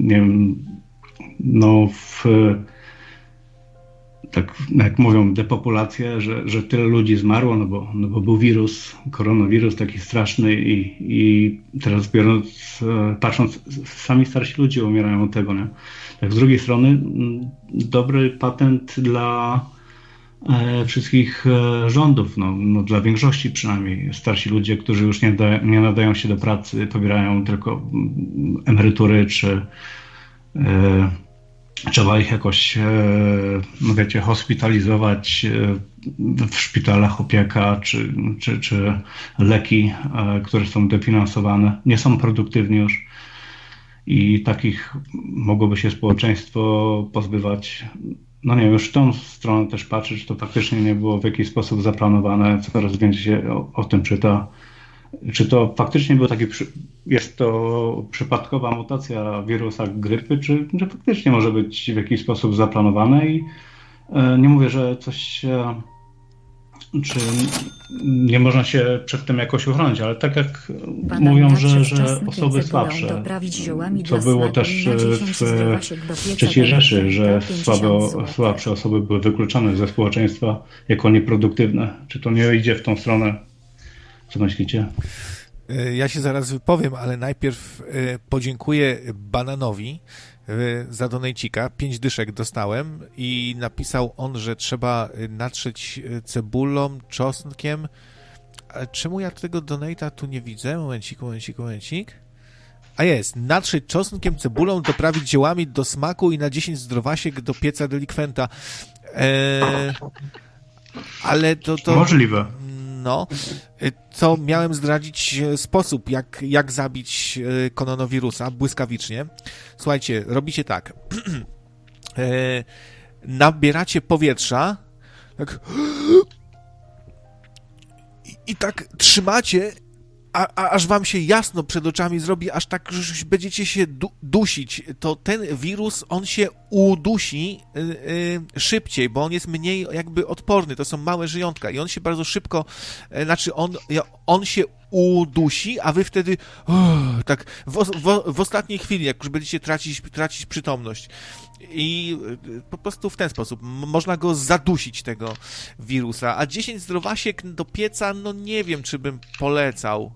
nie wiem, no tak jak mówią, depopulację, że tyle ludzi zmarło, no bo był wirus, koronawirus taki straszny i teraz patrząc, sami starsi ludzie umierają od tego, nie? Tak z drugiej strony dobry patent dla wszystkich rządów, no dla większości przynajmniej. Starsi ludzie, którzy już nie nadają się do pracy, pobierają tylko emerytury, czy trzeba ich jakoś, no wiecie, hospitalizować, w szpitalach opieka, czy leki, które są dofinansowane, nie są produktywni już i takich mogłoby się społeczeństwo pozbywać. No nie wiem, już w tą stronę też patrzeć, to faktycznie nie było w jakiś sposób zaplanowane, coraz więcej się o tym czyta. Czy to faktycznie był jest to przypadkowa mutacja wirusa grypy, czy faktycznie może być w jakiś sposób zaplanowane i nie mówię, że coś czy nie można się przed tym jakoś uchronić, ale tak jak mówią, że osoby słabsze, co było też w III Rzeszy, że słabsze osoby były wykluczone ze społeczeństwa jako nieproduktywne. Czy to nie idzie w tą stronę? Co myślicie? Ja się zaraz wypowiem, ale najpierw podziękuję Bananowi za donejcika. 5 dyszek dostałem i napisał on, że trzeba natrzeć cebulą, czosnkiem. Ale czemu ja tego donata tu nie widzę? Momencik. A jest. Natrzeć czosnkiem, cebulą, doprawić ziołami do smaku i na 10 zdrowasiek do pieca delikwenta. Ale to... Możliwe. No, to miałem zdradzić sposób, jak zabić koronawirusa błyskawicznie. Słuchajcie, robicie tak. Nabieracie powietrza, tak i tak trzymacie, aż wam się jasno przed oczami zrobi, aż tak, że będziecie się dusić, to ten wirus, on się udusi szybciej, bo on jest mniej jakby odporny, to są małe żyjątka i on się bardzo szybko, znaczy on się udusi, a wy wtedy tak w ostatniej chwili, jak już będziecie tracić przytomność. I po prostu w ten sposób można go zadusić, tego wirusa. A 10 zdrowasiek do pieca, no nie wiem, czy bym polecał.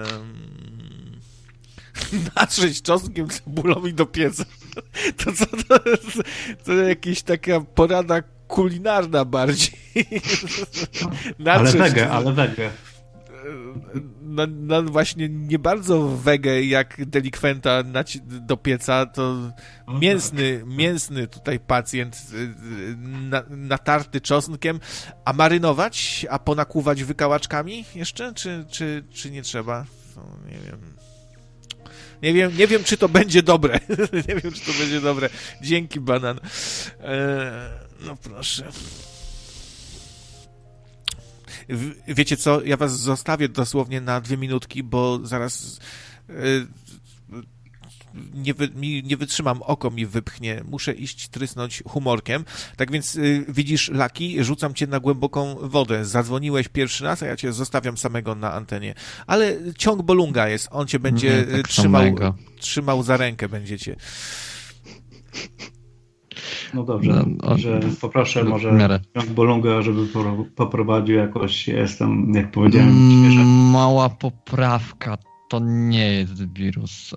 Natrzeć czosnkiem, cebulą i do pieca. To co to jest? To jakaś taka porada kulinarna bardziej. Ale wege. No właśnie nie bardzo wege jak delikwenta do pieca, to mięsny tutaj pacjent natarty czosnkiem, a marynować, a ponakłuwać wykałaczkami jeszcze, czy nie trzeba? No, nie wiem, czy to będzie dobre. Nie wiem, czy to będzie dobre. Dzięki, Banan. No proszę. Wiecie co, ja was zostawię dosłownie na 2 minutki, bo zaraz nie wytrzymam, oko mi wypchnie, muszę iść trysnąć humorkiem. Tak więc widzisz, Laki, rzucam cię na głęboką wodę. Zadzwoniłeś pierwszy raz, a ja cię zostawiam samego na antenie. Ale ciąg Bolunga jest, on cię będzie trzymał za rękę, będziecie. No dobrze, że poproszę może ciąg Bolunga, żeby poprowadził jakoś, jestem, jak powiedziałem, świeża. Mała poprawka, to nie jest wirus.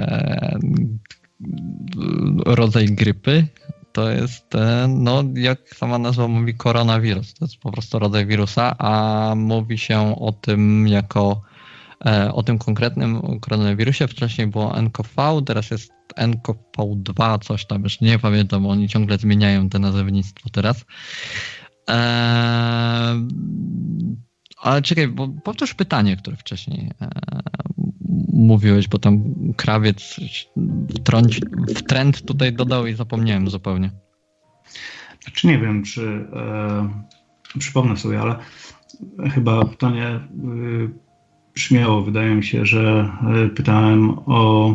Rodzaj grypy, to jest, no jak sama nazwa mówi, koronawirus. To jest po prostu rodzaj wirusa, a mówi się o tym jako o tym konkretnym koronawirusie. Wcześniej było nCoV, teraz jest nCoV2, coś tam, już nie pamiętam, oni ciągle zmieniają te nazewnictwo teraz. Ale czekaj, bo powtórz pytanie, które wcześniej mówiłeś, bo tam krawiec w trend tutaj dodał i zapomniałem zupełnie. Znaczy nie wiem, czy przypomnę sobie, ale chyba pytanie brzmiało, wydaje mi się, że pytałem o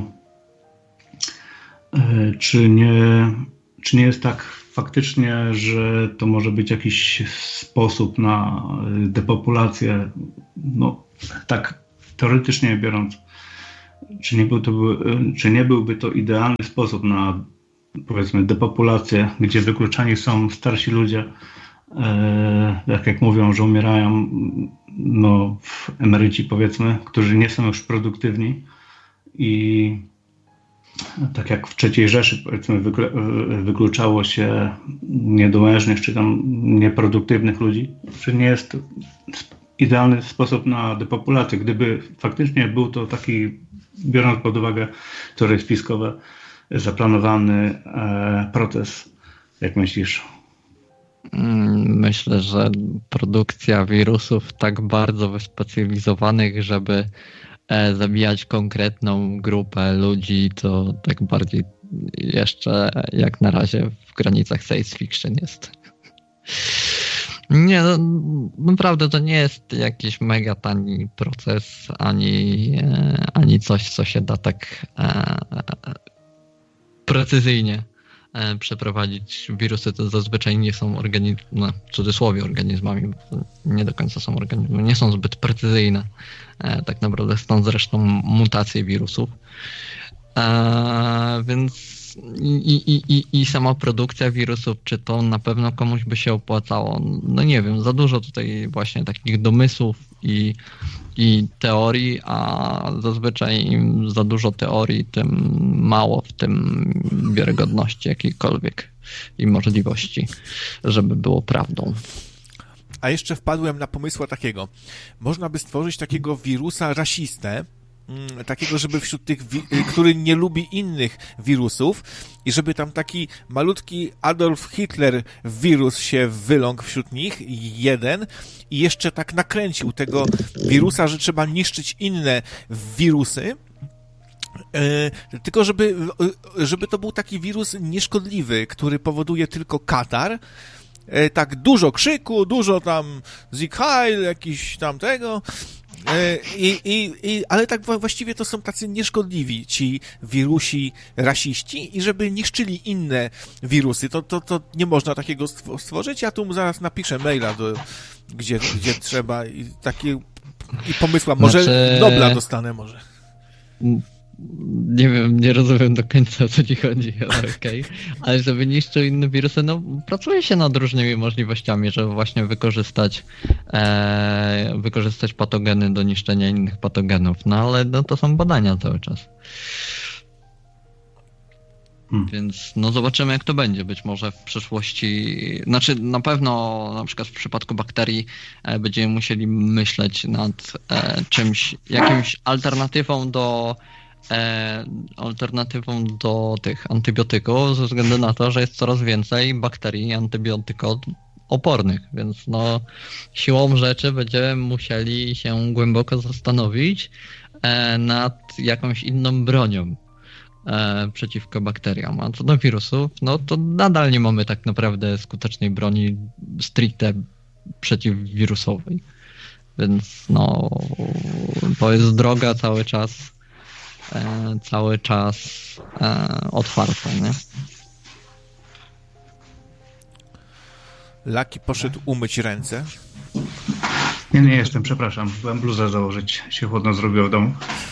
czy nie jest tak faktycznie, że to może być jakiś sposób na depopulację, no tak teoretycznie biorąc, czy nie byłby to idealny sposób na, powiedzmy, depopulację, gdzie wykluczani są starsi ludzie, tak jak mówią, że umierają emeryci, powiedzmy, którzy nie są już produktywni i tak jak w III Rzeszy, powiedzmy, wykluczało się niedołężnych czy tam nieproduktywnych ludzi, czy nie jest idealny sposób na depopulację. Gdyby faktycznie był to taki, biorąc pod uwagę teorie spiskowe, zaplanowany proces, jak myślisz? Myślę, że produkcja wirusów tak bardzo wyspecjalizowanych, żeby zabijać konkretną grupę ludzi, to tak bardziej jeszcze jak na razie w granicach science fiction jest. Nie, no, naprawdę to nie jest jakiś mega tani proces, ani coś, co się da tak precyzyjnie przeprowadzić. Wirusy to zazwyczaj nie są w cudzysłowie organizmami, bo nie do końca są organizmami, nie są zbyt precyzyjne. Tak naprawdę stąd zresztą mutacje wirusów. Więc i sama produkcja wirusów, czy to na pewno komuś by się opłacało? No nie wiem, za dużo tutaj właśnie takich domysłów i teorii, a zazwyczaj im za dużo teorii, tym mało w tym wiarygodności jakiejkolwiek i możliwości, żeby było prawdą. A jeszcze wpadłem na pomysła takiego. Można by stworzyć takiego wirusa rasistę, takiego, żeby wśród tych, który nie lubi innych wirusów i żeby tam taki malutki Adolf Hitler wirus się wyląkł wśród nich, jeden, i jeszcze tak nakręcił tego wirusa, że trzeba niszczyć inne wirusy, tylko żeby to był taki wirus nieszkodliwy, który powoduje tylko katar, tak dużo krzyku, dużo tam Sieg Heil, jakiś tam tego, ale tak właściwie to są tacy nieszkodliwi ci wirusi rasiści i żeby niszczyli inne wirusy, to nie można takiego stworzyć. Ja tu zaraz napiszę maila, gdzie trzeba i pomysła, może Nobla dostanę może. Nie wiem, nie rozumiem do końca, o co ci chodzi, ale okej. Ale żeby niszczył inne wirusy, no pracuje się nad różnymi możliwościami, żeby właśnie wykorzystać patogeny do niszczenia innych patogenów, no ale no, to są badania cały czas. Więc no zobaczymy, jak to będzie. Być może w przyszłości, znaczy na pewno na przykład w przypadku bakterii będziemy musieli myśleć nad jakimś alternatywą do tych antybiotyków, ze względu na to, że jest coraz więcej bakterii antybiotykoopornych, więc no siłą rzeczy będziemy musieli się głęboko zastanowić nad jakąś inną bronią przeciwko bakteriom. A co do wirusów, no to nadal nie mamy tak naprawdę skutecznej broni stricte przeciwwirusowej. Więc no to jest droga cały czas otwarta, nie? Laki poszedł umyć ręce. Nie jestem, przepraszam. Byłem bluzę założyć, się chłodno zrobiło w domu.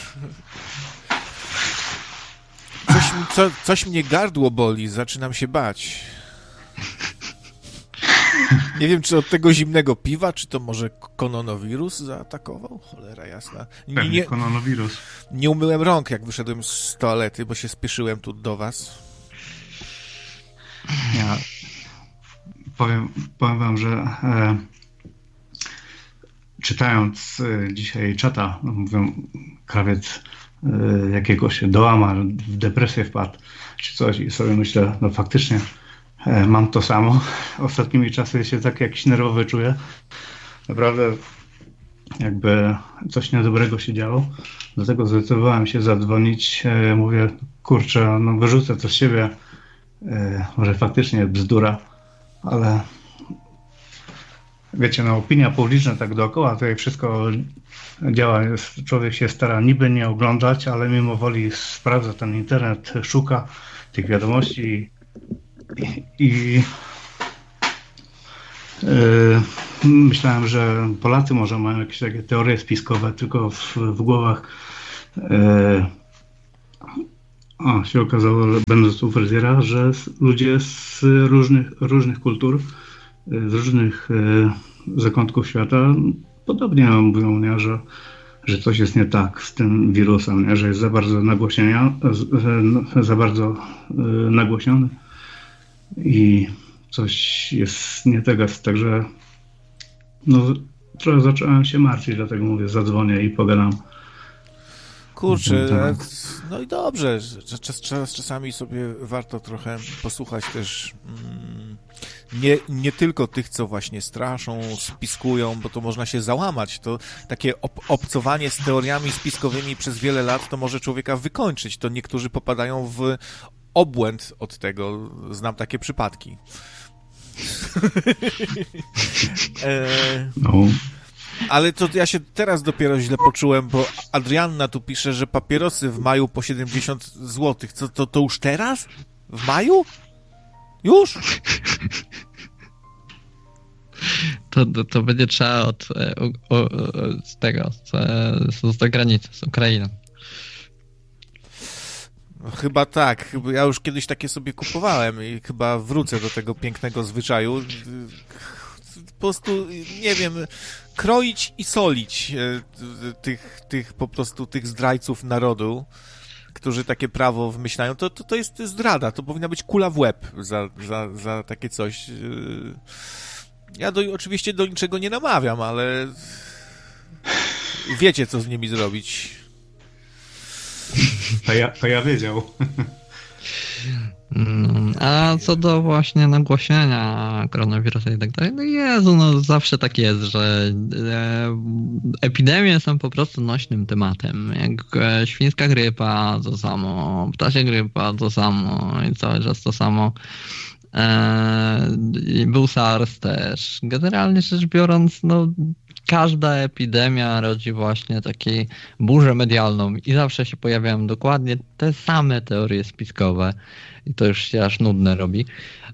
Coś mnie gardło boli, zaczynam się bać. Nie wiem, czy od tego zimnego piwa, czy to może kononowirus zaatakował? Cholera jasna. Pewnie kononowirus. Nie umyłem rąk, jak wyszedłem z toalety, bo się spieszyłem tu do was. Ja powiem wam, że czytając dzisiaj czata, mówią, krawiec jakiegoś dołama, w depresję wpadł, czy coś, i sobie myślę, no faktycznie mam to samo. Ostatnimi czasy się tak jakiś nerwowy czuję. Naprawdę jakby coś niedobrego się działo. Dlatego zdecydowałem się zadzwonić. Mówię, kurczę, no wyrzucę to z siebie. Może faktycznie bzdura, ale wiecie, no opinia publiczna tak dookoła, tutaj wszystko działa. Człowiek się stara niby nie oglądać, ale mimo woli sprawdza ten internet, szuka tych wiadomości i myślałem, że Polacy może mają jakieś takie teorie spiskowe tylko w głowach Się okazało, że będąc u fryzjera, że ludzie z różnych kultur, z różnych zakątków świata podobnie mówią, nie, że coś jest nie tak z tym wirusem, nie, że jest za bardzo nagłośniony i coś jest nie tego. Także trochę zacząłem się martwić, dlatego mówię, zadzwonię i pogadam. Kurczę, no i dobrze, że czasami sobie warto trochę posłuchać też nie tylko tych, co właśnie straszą, spiskują, bo to można się załamać. To takie obcowanie z teoriami spiskowymi przez wiele lat to może człowieka wykończyć. To niektórzy popadają w obłęd od tego. Znam takie przypadki. Ale to ja się teraz dopiero źle poczułem, bo Adrianna tu pisze, że papierosy w maju po 70 zł. To już teraz? W maju? Już? To będzie trzeba z zagranicy, z Ukrainy. No, chyba tak. Ja już kiedyś takie sobie kupowałem i chyba wrócę do tego pięknego zwyczaju. Po prostu, nie wiem, kroić i solić tych po prostu tych zdrajców narodu, którzy takie prawo wymyślają, to jest zdrada, to powinna być kula w łeb za takie coś. Ja oczywiście do niczego nie namawiam, ale wiecie, co z nimi zrobić. To ja wiedział. A co do właśnie nagłośnienia koronawirusa i tak dalej, no Jezu, no zawsze tak jest, że epidemie są po prostu nośnym tematem. Jak świńska grypa to samo, ptasia grypa to samo i cały czas to samo. Był SARS też. Generalnie rzecz biorąc, no każda epidemia rodzi właśnie taką burzę medialną i zawsze się pojawiają dokładnie te same teorie spiskowe i to już się aż nudne robi.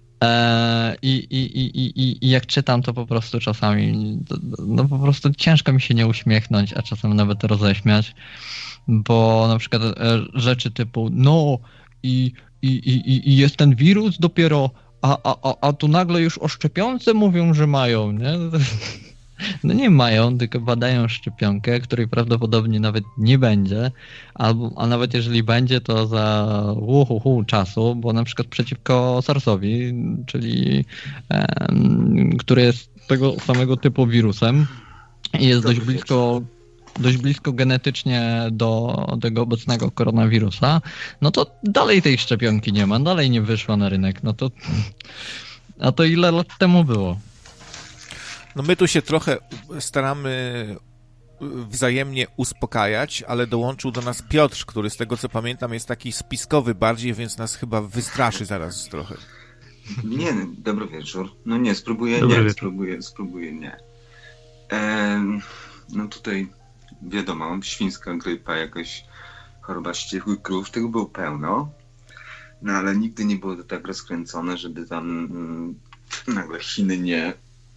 I jak czytam, to po prostu czasami no po prostu ciężko mi się nie uśmiechnąć, a czasem nawet roześmiać, bo na przykład rzeczy typu i jest ten wirus dopiero, a tu nagle już o szczepionce mówią, że mają, nie? No nie mają, tylko badają szczepionkę, której prawdopodobnie nawet nie będzie, a nawet jeżeli będzie, to za czasu, bo na przykład przeciwko SARS-owi, czyli który jest tego samego typu wirusem i jest dość blisko genetycznie do tego obecnego koronawirusa, no to dalej tej szczepionki nie ma, dalej nie wyszła na rynek, no to a to ile lat temu było? No my tu się trochę staramy wzajemnie uspokajać, ale dołączył do nas Piotr, który z tego co pamiętam jest taki spiskowy bardziej, więc nas chyba wystraszy zaraz trochę. Nie, dobry wieczór. No nie, spróbuję nie. No tutaj wiadomo, świńska grypa, jakaś choroba ściechłych krów, tego było pełno, no ale nigdy nie było to tak rozkręcone, żeby tam nagle Chiny nie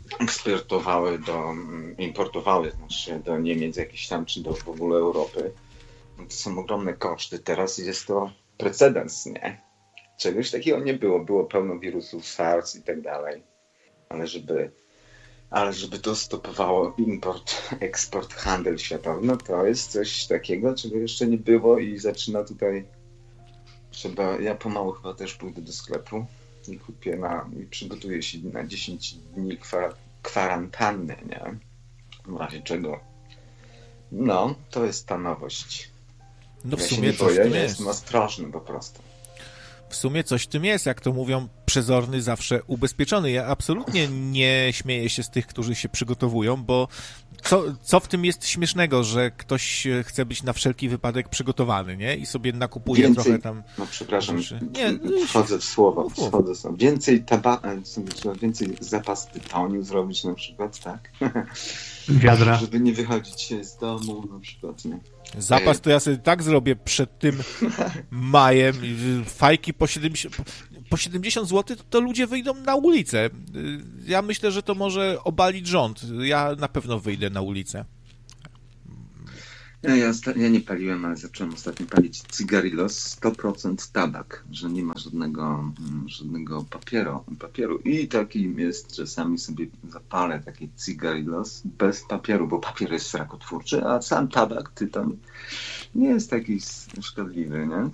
importowały do Niemiec jakieś tam, czy do w ogóle Europy. No to są ogromne koszty. Teraz jest to precedens, nie? Czegoś takiego nie było. Było pełno wirusów SARS i tak dalej. Ale żeby to stopowało import, eksport, handel światowy, no to jest coś takiego, czego jeszcze nie było i zaczyna tutaj ja pomału chyba też pójdę do sklepu i kupię i przygotuję się na 10 dni kwarantanny, nie? W razie czego. No, to jest ta nowość. No w ja sumie się coś w tym jest. jest. Ostrożny po prostu. W sumie coś w tym jest, jak to mówią, przezorny zawsze ubezpieczony. Ja absolutnie nie śmieję się z tych, którzy się przygotowują, bo co w tym jest śmiesznego, że ktoś chce być na wszelki wypadek przygotowany, nie? I sobie nakupuje trochę tam... No przepraszam, nie, wchodzę w słowo. Więcej zapas tytoniu zrobić na przykład, tak? Wiadra. Żeby nie wychodzić z domu na przykład, nie? Zapas to ja sobie tak zrobię przed tym majem. Fajki po 70 zł to ludzie wyjdą na ulicę. Ja myślę, że to może obalić rząd. Ja na pewno wyjdę na ulicę. Ja nie paliłem, ale zacząłem ostatnio palić Cigarillos 100% tabak, że nie ma żadnego papieru. I takim jest, czasami sobie zapalę taki Cigarillos bez papieru, bo papier jest rakotwórczy, a sam tabak, tyton, nie jest taki szkodliwy, nie?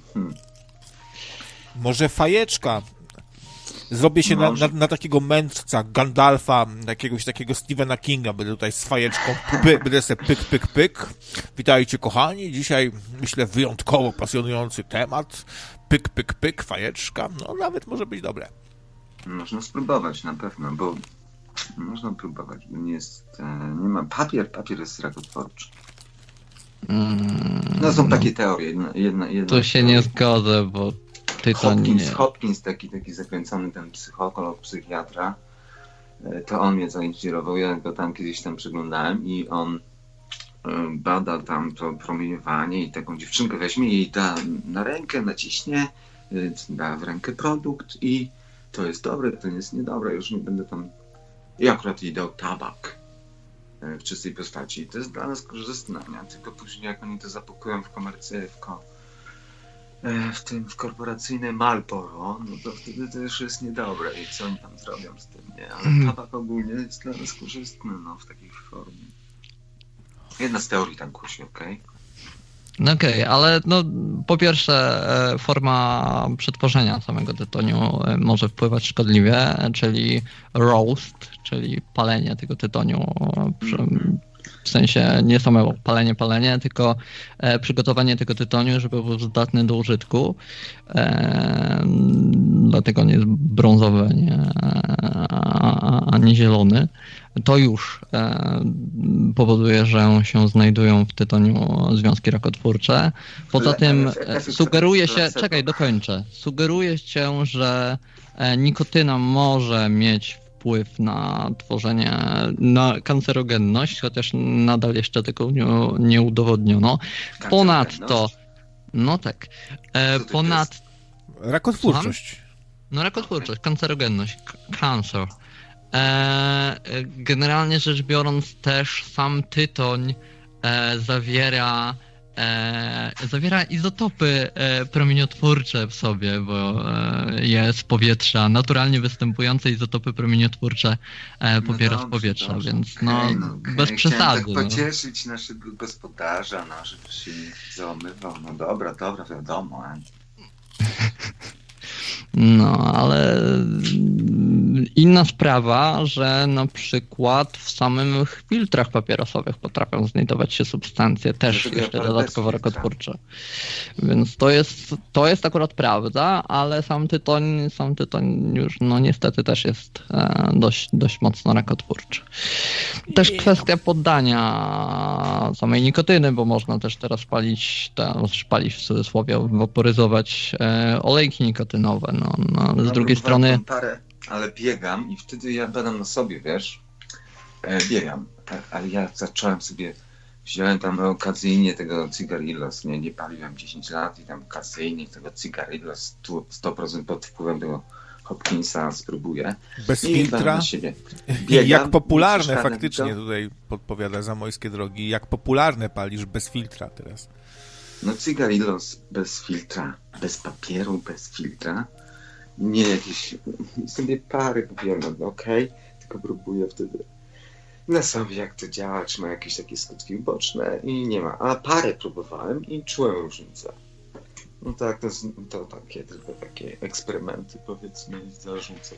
Może fajeczka. Zrobię się na takiego mędrca, Gandalfa, jakiegoś takiego Stephena Kinga, będę tutaj z fajeczką, będę sobie pyk. Witajcie kochani, dzisiaj myślę wyjątkowo pasjonujący temat. Pyk, fajeczka, no nawet może być dobre. Można spróbować na pewno, bo nie ma, papier jest rakotwórczy. No są takie teorie, jedna Tu się nie zgodzę, bo Hopkins, taki zakręcony ten psycholog, psychiatra, to on mnie zainspirował, ja go tam kiedyś przyglądałem i on bada tam to promieniowanie i taką dziewczynkę weźmie i jej da na rękę, naciśnie, da w rękę produkt i to jest dobre, to jest niedobre, już nie będę tam... I akurat jej dał tabak w czystej postaci. To jest dla nas korzystne, nie? Tylko później jak oni to zapakują w komercję, w korporacyjne Marlboro, no to wtedy to już jest niedobre i co oni tam zrobią z tym, nie? Ale tabak ogólnie jest dla nas korzystny, w takiej formie. Jedna z teorii tam kusi, okej? Okej, ale po pierwsze forma przetworzenia samego tytoniu może wpływać szkodliwie, czyli roast, czyli palenie tego tytoniu, w sensie nie samo palenie, tylko przygotowanie tego tytoniu, żeby był zdatny do użytku. Dlatego nie jest brązowy, a nie zielony. To już powoduje, że się znajdują w tytoniu związki rakotwórcze. Poza tym sugeruje się, dokończę. Sugeruje się, że nikotyna może mieć wpływ na tworzenie, na kancerogenność, chociaż nadal jeszcze tego nie udowodniono. Ponadto, rakotwórczość. Rakotwórczość, kancerogenność, cancer. Generalnie rzecz biorąc też sam tytoń zawiera izotopy promieniotwórcze w sobie, bo je z powietrza, naturalnie występujące izotopy promieniotwórcze pobiera z powietrza, więc bez przesady. Tak pocieszyć naszego gospodarza, żeby się nie załamywał. No dobra, wiadomo. Ale inna sprawa, że na przykład w samych filtrach papierosowych potrafią znajdować się substancje też jeszcze dodatkowo rakotwórcze. Więc to jest akurat prawda, ale sam tytoń już niestety też jest dość mocno rakotwórczy. Też kwestia poddania samej nikotyny, bo można też teraz palić w cudzysłowie, waporyzować olejki nikotynowe. Z drugiej strony... Ale biegam i wtedy ja badam na sobie, wiesz? Biegam, tak? Ale ja wziąłem tam okazyjnie tego Cigarillos, nie paliłem 10 lat i tam okazyjnie tego Cigarillos 100% pod wpływem tego Hopkinsa spróbuję. Bez filtra? Biegam, jak popularne faktycznie tutaj podpowiada Zamojskie Drogi, jak popularne palisz bez filtra teraz? Cigarillos bez filtra, bez papieru, bez filtra. Nie jakieś, sobie pary kupiłem, tylko próbuję wtedy na sobie jak to działa, czy ma jakieś takie skutki uboczne i nie ma. A parę próbowałem i czułem różnicę. To takie, tylko takie eksperymenty, powiedzmy, zarzucę.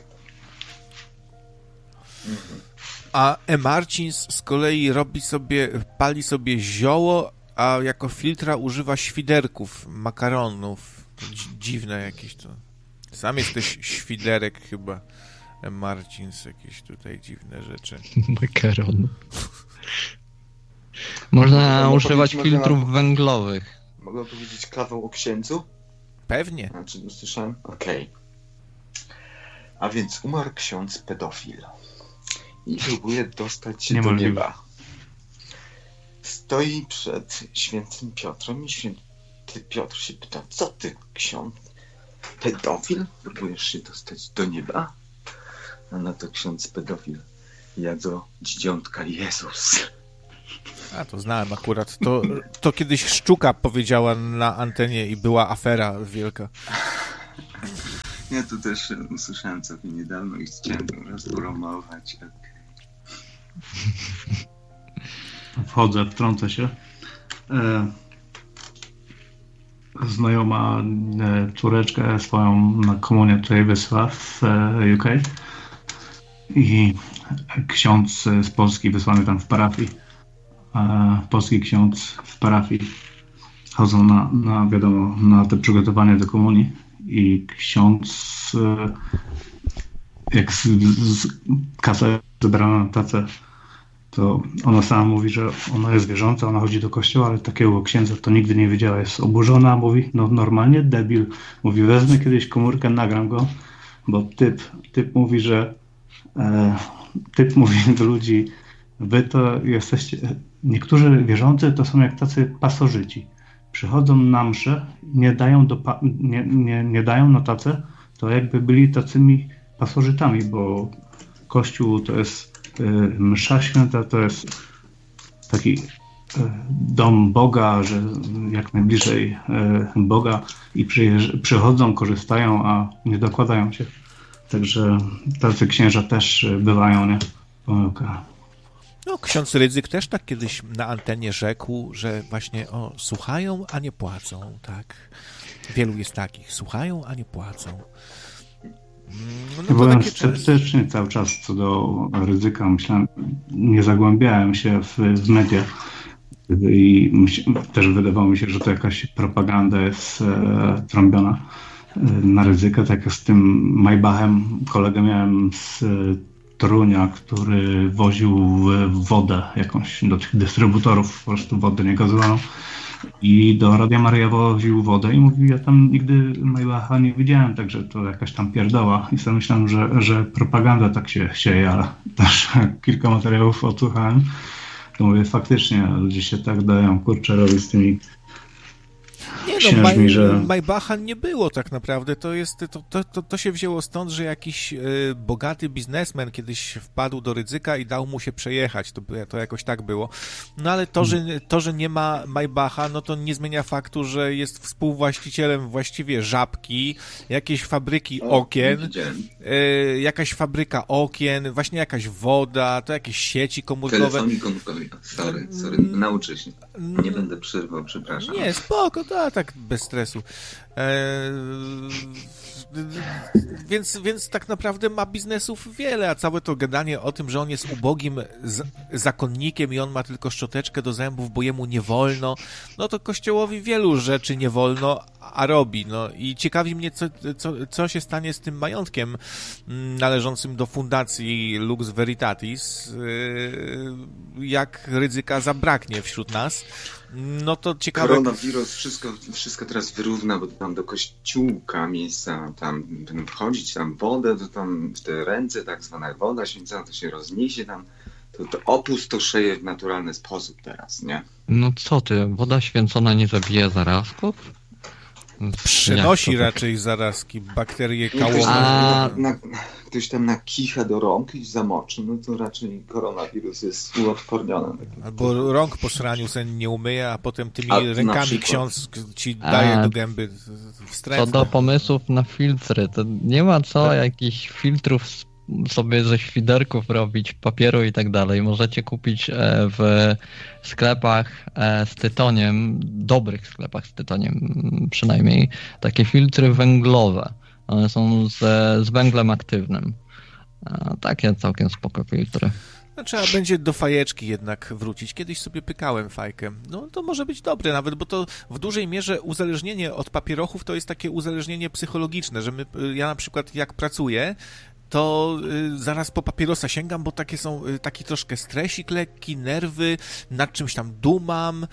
A Marcins z kolei pali sobie zioło, a jako filtra używa świderków, makaronów. Dziwne jakieś to. Sam jesteś świderek chyba, Marcins, jakieś tutaj dziwne rzeczy. Makaron. Można używać filtrów węglowych. Mogę powiedzieć kawał o księdzu? Pewnie. Słyszałem? Okej. A więc umarł ksiądz pedofil i próbuje dostać się do nieba. Stoi przed świętym Piotrem i święty Piotr się pyta, co ty, ksiądz? Pedofil? Próbujesz się dostać do nieba? A na to ksiądz pedofil. Ja do dzidziątka Jezus. A, to znałem akurat. To kiedyś Szczuka powiedziała na antenie i była afera wielka. Ja tu też usłyszałem całkiem niedawno i chciałem to rozpromować. Wchodzę, wtrącę się. Znajoma córeczkę swoją na komunię tutaj wysłała w UK i ksiądz z Polski wysłany tam w parafii, polski ksiądz w parafii chodzą na wiadomo, na te przygotowanie do komunii i ksiądz jak z kasę zebrana na tacę, to ona sama mówi, że ona jest wierząca, ona chodzi do kościoła, ale takiego księdza to nigdy nie widziała. Jest oburzona, mówi, no normalnie debil. Mówi, wezmę kiedyś komórkę, nagram go, bo typ mówi, że typ mówi do ludzi, wy to jesteście, niektórzy wierzący to są jak tacy pasożyci. Przychodzą na mszę, nie dają na tacę, to jakby byli tacymi pasożytami, bo Kościół to jest msza święta, to jest taki dom Boga, że jak najbliżej Boga i przychodzą, korzystają, a nie dokładają się. Także tacy księża też bywają, nie? Pomyłka. No, ksiądz Rydzyk też tak kiedyś na antenie rzekł, że właśnie słuchają, a nie płacą, tak? Wielu jest takich, słuchają, a nie płacą. No byłem sceptyczny cały czas co do Rydzyka. Myślałem, nie zagłębiałem się w media i też wydawało mi się, że to jakaś propaganda jest trąbiona na Rydzyka. Tak jak z tym Maybachem kolegę miałem z Torunia, który woził wodę jakąś do tych dystrybutorów, po prostu wodę niegazowaną. I do Radia Maryja woził wodę i mówił, ja tam nigdy Maybacha nie widziałem, także to jakaś tam pierdoła. I sobie myślałem, że propaganda tak się sieje, ale też kilka materiałów odsłuchałem. To mówię, faktycznie ludzie się tak dają, kurczę, robić z tymi księżmi, że... Maybacha nie było tak naprawdę. To się wzięło stąd, że jakiś bogaty biznesmen kiedyś wpadł do Rydzyka i dał mu się przejechać. To jakoś tak było. No ale to, że nie ma Maybacha, no to nie zmienia faktu, że jest współwłaścicielem właściwie Żabki, jakiejś fabryki okien, jakaś fabryka okien, właśnie jakaś woda, to jakieś sieci komórkowe. Telefonii komórkowej. Sorry, nauczę się. Nie będę przerwał, przepraszam. Nie, spoko, tak bez stresu. Więc tak naprawdę ma biznesów wiele, a całe to gadanie o tym, że on jest ubogim zakonnikiem i on ma tylko szczoteczkę do zębów, bo jemu nie wolno, no to Kościołowi wielu rzeczy nie wolno, a robi. No i ciekawi mnie, co się stanie z tym majątkiem należącym do fundacji Lux Veritatis, jak Rydzyka zabraknie wśród nas. No to ciekawe. Koronawirus wszystko teraz wyrówna, bo tam do kościółka miejsca, tam będą wchodzić, tam wodę, to tam w te ręce, tak zwana woda święcona, to się rozniesie tam, to opustoszeje w naturalny sposób teraz, nie? No co ty, woda święcona nie zabija zarazków? Przynosi raczej zarazki, bakterie kałowe. Ktoś tam nakicha do rąk i zamoczy, no to raczej koronawirus jest uodporniony. Albo rąk po sraniu sen nie umyje, a potem tymi rękami ksiądz ci daje do gęby wstrętne. Co do pomysłów na filtry, to nie ma co jakichś filtrów sobie ze świderków robić, papieru i tak dalej. Możecie kupić w sklepach z tytoniem, dobrych sklepach z tytoniem przynajmniej, takie filtry węglowe. One są z węglem aktywnym. Takie całkiem spoko filtry. No, trzeba będzie do fajeczki jednak wrócić. Kiedyś sobie pykałem fajkę. No to może być dobre nawet, bo to w dużej mierze uzależnienie od papierochów to jest takie uzależnienie psychologiczne, że ja na przykład jak pracuję, to zaraz po papierosa sięgam, bo taki troszkę stresik lekki, nerwy, nad czymś tam dumam,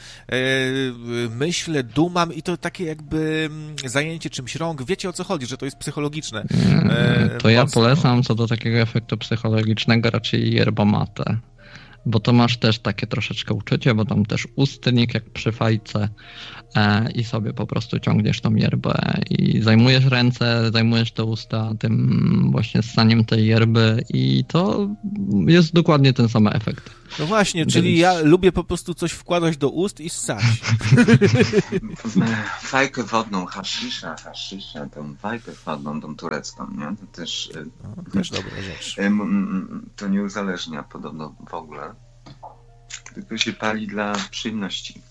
myślę, dumam i to takie jakby zajęcie czymś rąk. Wiecie, o co chodzi, że to jest psychologiczne. To ja polecam co do takiego efektu psychologicznego raczej yerba mate. Bo to masz też takie troszeczkę uczucie, bo tam też ustnik jak przy fajce i sobie po prostu ciągniesz tą yerbę i zajmujesz ręce, zajmujesz te usta tym właśnie ssaniem tej yerby i to jest dokładnie ten sam efekt. No właśnie, czyli ja lubię po prostu coś wkładać do ust i ssać. Fajkę wodną, hasisza, tą fajkę wodną, tą turecką, nie? To też... też dobra rzecz. To nie uzależnia podobno w ogóle, tylko się pali dla przyjemności.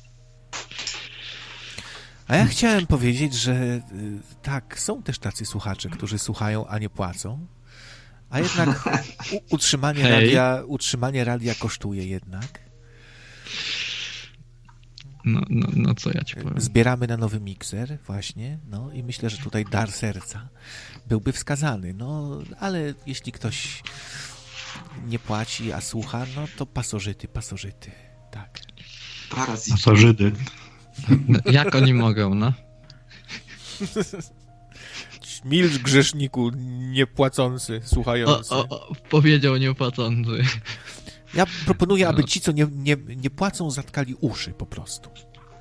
A ja chciałem powiedzieć, że tak, są też tacy słuchacze, którzy słuchają, a nie płacą. A jednak utrzymanie radia kosztuje jednak. No co ja ci powiem. Zbieramy na nowy mikser właśnie, no i myślę, że tutaj dar serca byłby wskazany. No, ale jeśli ktoś nie płaci, a słucha, no to pasożyty, tak. Pasożyty. Jak oni mogą, no? Milcz, grzeszniku, niepłacący, słuchający. Powiedział niepłacący. Ja proponuję, aby ci, co nie płacą, zatkali uszy po prostu.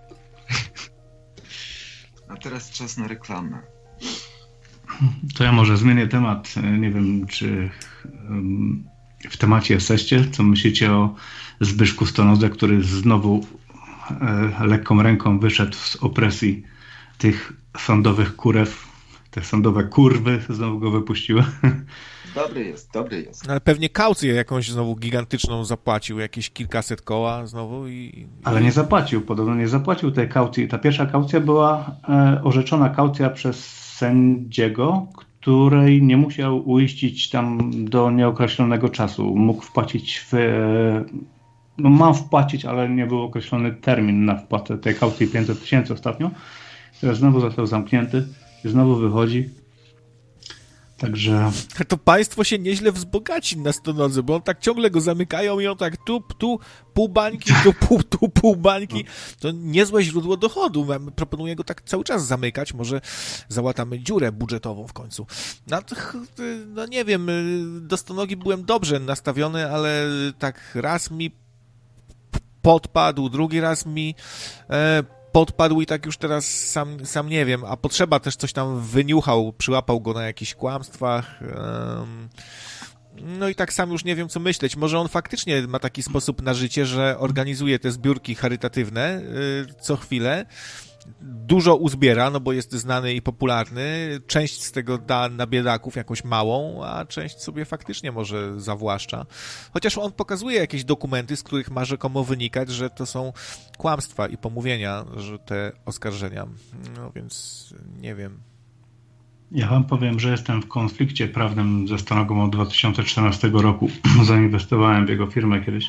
A teraz czas na reklamę. To ja może zmienię temat. Nie wiem, czy w temacie jesteście. Co myślicie o Zbyszku Stonodze, który znowu lekką ręką wyszedł z opresji tych sądowych kurew. Te sądowe kurwy znowu go wypuściły. Dobry jest. Ale pewnie kaucję jakąś znowu gigantyczną zapłacił, jakieś kilkaset koła znowu Ale nie zapłacił, podobno nie zapłacił tej kaucji. Ta pierwsza kaucja była orzeczona kaucja przez sędziego, której nie musiał uiścić tam do nieokreślonego czasu. Mógł wpłacić mam wpłacić, ale nie był określony termin na wpłatę tej kaucji 500 000 ostatnio. Teraz znowu został zamknięty. Znowu wychodzi. Także... To państwo się nieźle wzbogaci na Stonodze, bo on tak ciągle go zamykają i on tak tu pół bańki, tu pół bańki. To niezłe źródło dochodu. Proponuję go tak cały czas zamykać. Może załatamy dziurę budżetową w końcu. No nie wiem, do Stonogi byłem dobrze nastawiony, ale tak raz mi podpadł, drugi raz mi podpadł i tak już teraz sam nie wiem, a Potrzeba też coś tam wyniuchał, przyłapał go na jakichś kłamstwach. No i tak sam już nie wiem, co myśleć. Może on faktycznie ma taki sposób na życie, że organizuje te zbiórki charytatywne co chwilę. Dużo uzbiera, no bo jest znany i popularny. Część z tego da na biedaków, jakąś małą, a część sobie faktycznie może zawłaszcza. Chociaż on pokazuje jakieś dokumenty, z których ma rzekomo wynikać, że to są kłamstwa i pomówienia, że te oskarżenia. No więc nie wiem. Ja wam powiem, że jestem w konflikcie prawnym ze Stonogą od 2014 roku. Zainwestowałem w jego firmę kiedyś.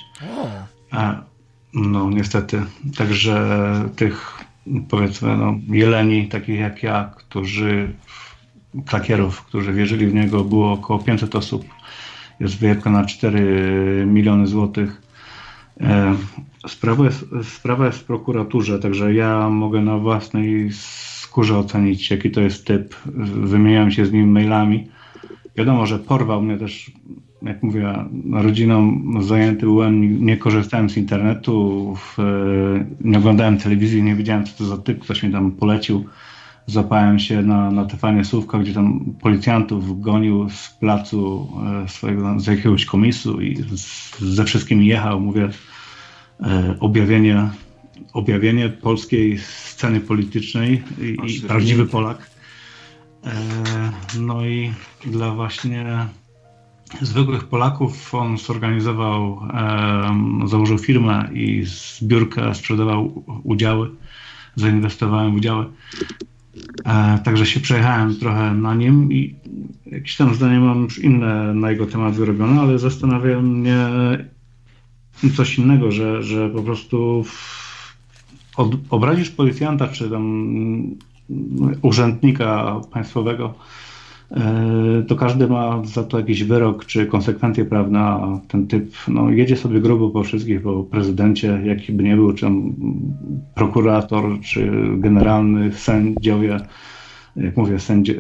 No niestety. Także tych powiedzmy jeleni, takich jak ja, klakierów, którzy wierzyli w niego, było około 500 osób. Jest wyjebka na 4 miliony złotych. Sprawa jest w prokuraturze, także ja mogę na własnej skórze ocenić, jaki to jest typ. Wymieniałem się z nim mailami. Wiadomo, że porwał mnie też, jak mówię, rodziną zajęty byłem, nie korzystałem z internetu, nie oglądałem telewizji, nie wiedziałem, co to za typ, ktoś mi tam polecił. Zapałem się na TV Słówka, gdzie tam policjantów gonił z placu swojego, z jakiegoś komisu i ze wszystkimi jechał. Mówię, objawienie polskiej sceny politycznej i prawdziwy Polak. No i dla właśnie zwykłych Polaków on zorganizował, założył firmę i zbiórkę, sprzedawał udziały, zainwestowałem w udziały. Także się przejechałem trochę na nim i jakieś tam zdanie mam już inne na jego temat wyrobione, ale zastanawia mnie coś innego, że po prostu obrazisz policjanta czy tam urzędnika państwowego, to każdy ma za to jakiś wyrok czy konsekwencje prawne, a ten typ jedzie sobie grubo po wszystkich, po prezydencie, jaki by nie był, czy prokurator, czy generalny, sędziowie, jak mówię,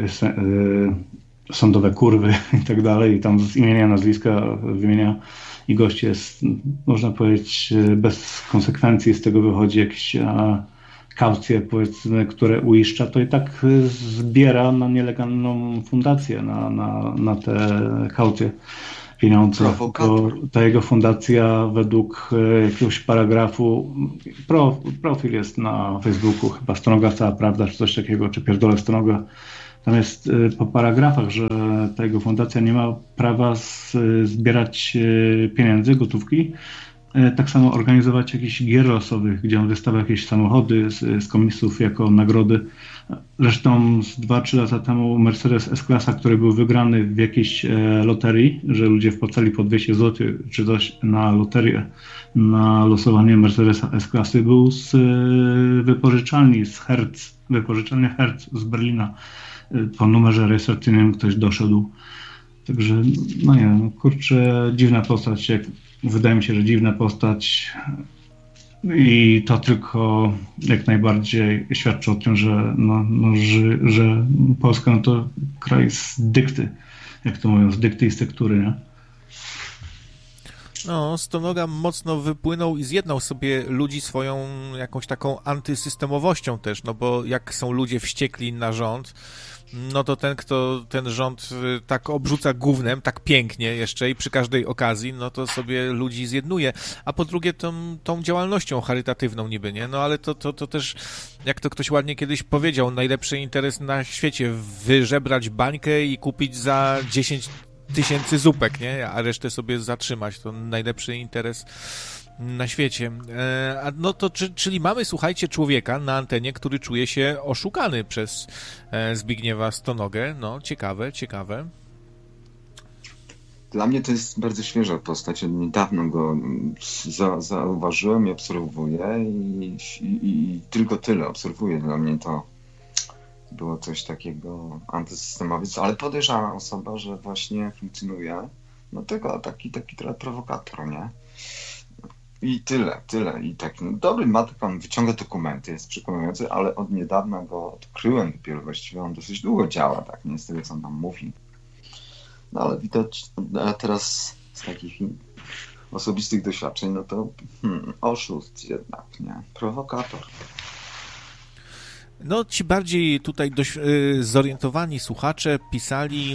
sądowe kurwy i tak dalej, i tam z imienia, nazwiska wymienia i gość jest, można powiedzieć, bez konsekwencji, z tego wychodzi jakaś kaucje, powiedzmy, które uiszcza, to i tak zbiera na nielegalną fundację, na te kaucje pieniądze. Bo ta jego fundacja według jakiegoś paragrafu, profil jest na Facebooku, chyba Stonoga Cała Prawda, czy coś takiego, czy Pierdolę Stonoga. Tam jest po paragrafach, że ta jego fundacja nie ma prawa zbierać pieniędzy, gotówki, tak samo organizować jakichś gier losowych, gdzie on wystawia jakieś samochody z komisów jako nagrody. Zresztą z 2-3 lata temu Mercedes S-klasa, który był wygrany w jakiejś loterii, że ludzie wpłacali po 200 zł czy coś na loterię, na losowanie Mercedesa S-klasy, był z wypożyczalni z Hertz, wypożyczalnia Hertz z Berlina. Po numerze rejestracyjnym ktoś doszedł. Także, no nie, kurczę, dziwna postać. Wydaje mi się, że dziwna postać i to tylko jak najbardziej świadczy o tym, że Polska to kraj z dykty, jak to mówią, z dykty i z tektury, nie? No, Stonoga mocno wypłynął i zjednał sobie ludzi swoją jakąś taką antysystemowością też, no bo jak są ludzie wściekli na rząd, no to ten, kto ten rząd tak obrzuca gównem, tak pięknie jeszcze i przy każdej okazji, no to sobie ludzi zjednuje. A po drugie tą działalnością charytatywną niby, nie? No ale to też, jak to ktoś ładnie kiedyś powiedział, najlepszy interes na świecie, wyżebrać bańkę i kupić za 10 000 zupek, nie? A resztę sobie zatrzymać. To najlepszy interes na świecie. No to czyli mamy, słuchajcie, człowieka na antenie, który czuje się oszukany przez Zbigniewa Stonogę. No, ciekawe. Dla mnie to jest bardzo świeża postać. Niedawno go zauważyłem i obserwuję i tylko tyle obserwuję. Dla mnie to było coś takiego antysystemowe, ale podejrzana osoba, że właśnie funkcjonuje, no tylko taki trochę prowokator, nie? I tyle. I tak, no dobry matek, on wyciąga dokumenty, jest przekonujący, ale od niedawna go odkryłem dopiero, właściwie on dosyć długo działa, tak, nie z tego, co on tam mówi. No ale widać, a teraz z takich osobistych doświadczeń, no to oszust jednak, nie? Prowokator. No, ci bardziej tutaj zorientowani słuchacze pisali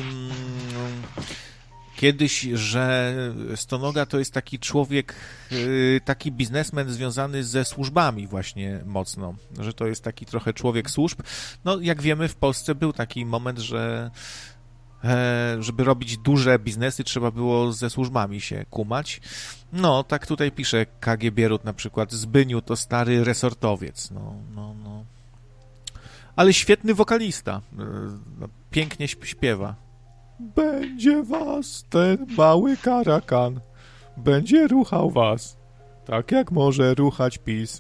kiedyś, że Stonoga to jest taki człowiek, taki biznesmen związany ze służbami właśnie mocno, że to jest taki trochę człowiek służb. No, jak wiemy, w Polsce był taki moment, że żeby robić duże biznesy, trzeba było ze służbami się kumać. No, tak tutaj pisze KG Bierut na przykład, Zbyniu to stary resortowiec. No. Ale świetny wokalista. Pięknie śpiewa. Będzie was ten mały karakan. Będzie ruchał was. Tak jak może ruchać PiS.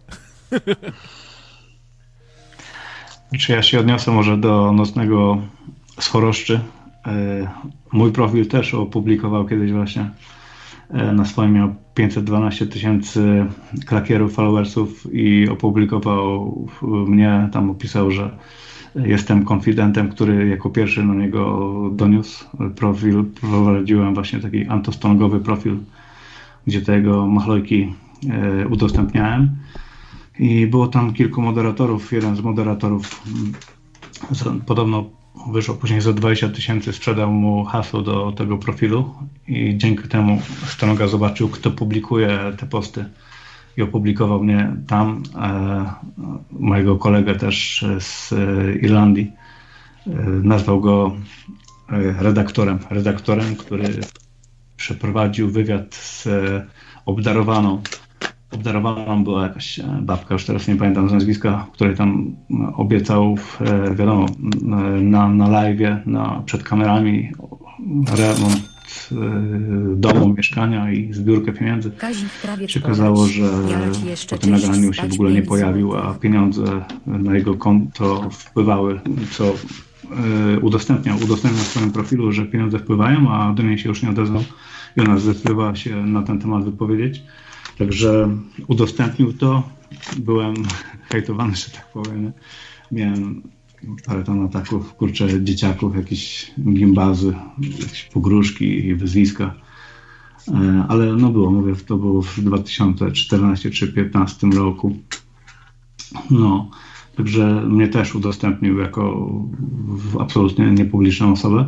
Czy ja się odniosę może do Nocnego z Choroszczy. Mój profil też opublikował kiedyś właśnie. Na swoim miał 512 000 klakierów, followersów i opublikował mnie, tam opisał, że jestem konfidentem, który jako pierwszy na niego doniósł profil. Prowadziłem właśnie taki antostonogowy profil, gdzie te jego machlojki udostępniałem i było tam kilku moderatorów. Jeden z moderatorów podobno wyszło później za 20 000, sprzedał mu hasło do tego profilu i dzięki temu Stonoga zobaczył, kto publikuje te posty i opublikował mnie tam, mojego kolegę też z Irlandii. Nazwał go redaktorem, który przeprowadził wywiad z obdarowaną. Obdarowaną była jakaś babka, już teraz nie pamiętam z nazwiska, której tam obiecał, wiadomo, na live'ie, przed kamerami remont domu, mieszkania i zbiórkę pieniędzy. Się okazało, że po tym nagraniu się w ogóle nie pojawił, a pieniądze na jego konto wpływały, co udostępniał w swoim profilu, że pieniądze wpływają, a do niej się już nie odezwał i ona zdecydowała się na ten temat wypowiedzieć. Także udostępnił to, byłem hejtowany, że tak powiem. Miałem parę tam ataków, kurczę, dzieciaków, jakieś gimbazy, jakieś pogróżki i wyzwiska. Ale no było, mówię, to było w 2014 czy 2015 roku. No, Także mnie też udostępnił jako absolutnie niepubliczną osobę.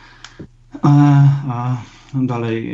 A dalej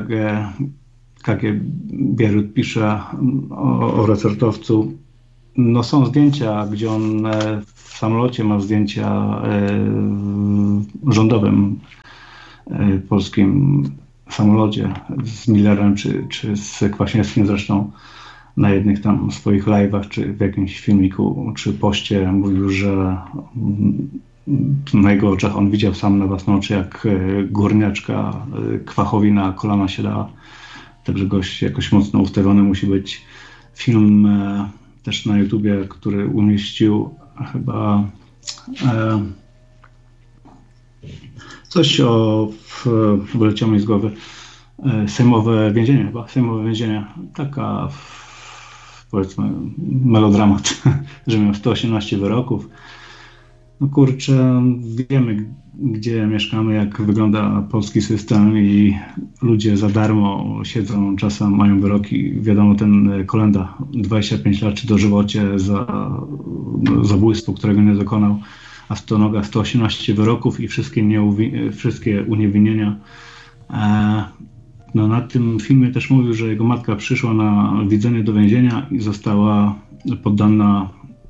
KG Bierut pisze o resortowcu. No są zdjęcia, gdzie on w samolocie ma zdjęcia rządowym polskim samolocie z Millerem czy z Kwaśniewskim zresztą na jednych tam swoich live'ach czy w jakimś filmiku czy poście mówił, że na jego oczach on widział sam na własne oczy, jak górniaczka Kwachowi na kolana się dała. Także gość jakoś mocno ustawiony musi być. Film też na YouTubie, który umieścił chyba coś wyleciało mi z głowy. Sejmowe więzienie chyba. Sejmowe więzienie. Taka powiedzmy melodramat, że miał 118 wyroków. No kurczę, wiemy gdzie mieszkamy, jak wygląda polski system i ludzie za darmo siedzą, czasem mają wyroki. Wiadomo, ten kolenda 25 lat czy dożywocie za zabójstwo, którego nie dokonał, a Stonoga 118 wyroków i wszystkie uniewinnienia. No, na tym filmie też mówił, że jego matka przyszła na widzenie do więzienia i została poddana